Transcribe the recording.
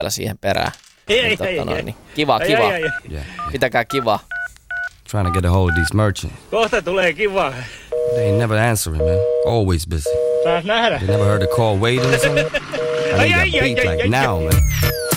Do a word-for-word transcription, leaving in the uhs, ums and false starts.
siihen perään. Ei, niin, ei, totta ei, noin, ei. niin. Kiva, Ai, kiva. ai, ai, ai. Yeah, yeah. Pitäkää kiva. Trying to get a hold of these merchants. Kohta tulee kiva. They ain't never answering, man. Always busy. Saas nähdä. You never heard the call waiting or something? I Ai, need ai, that ai, beat ai, like ai, now, ai. man.